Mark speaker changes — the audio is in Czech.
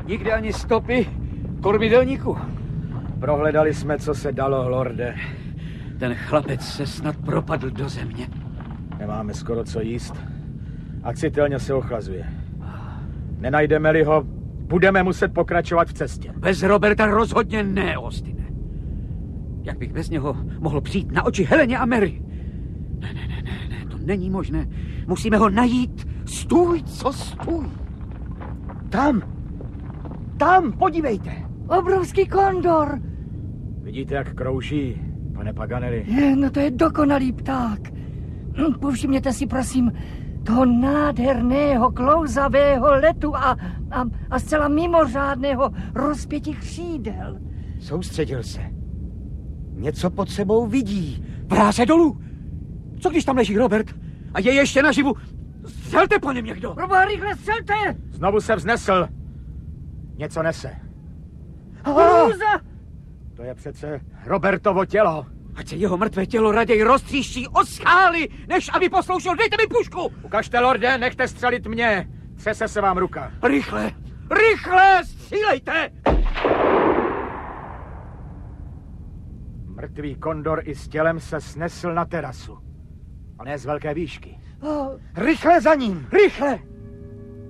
Speaker 1: Nikde ani stopy kormidelníku.
Speaker 2: Prohledali jsme, co se dalo, lorde.
Speaker 1: Ten chlapec se snad propadl do země.
Speaker 2: Nemáme skoro co jíst. A citelně se ochlazuje. Nenajdeme-li ho, budeme muset pokračovat v cestě.
Speaker 1: Bez Roberta rozhodně ne, Austine. Jak bych bez něho mohl přijít na oči Heleně a Mary? Ne, to není možné. Musíme ho najít. Stůj, co stůj.
Speaker 2: Tam, podívejte.
Speaker 3: Obrovský kondor.
Speaker 2: Vidíte, jak krouží, pane Paganelli?
Speaker 3: No to je dokonalý pták. Povšimněte si, prosím, toho nádherného, klouzavého letu a zcela mimořádného rozpětí křídel.
Speaker 2: Soustředil se. Něco pod sebou vidí.
Speaker 1: Vrá se dolů. Co když tam leží Robert a je ještě naživu? Střelte po něm někdo.
Speaker 3: Proboha, rychle střelte!
Speaker 2: Znovu se vznesl. Něco nese.
Speaker 3: Hrůza!
Speaker 2: To je přece Robertovo tělo.
Speaker 1: Ať se jeho mrtvé tělo raději roztříští o skály, než aby posloušel. Dejte mi pušku!
Speaker 2: Ukažte, lorde, nechte střelit mě. Třese se vám ruka.
Speaker 1: Rychle, střílejte!
Speaker 2: Mrtvý kondor i s tělem se snesl na terasu. A ne z velké výšky. Rychle za ním!
Speaker 1: Rychle!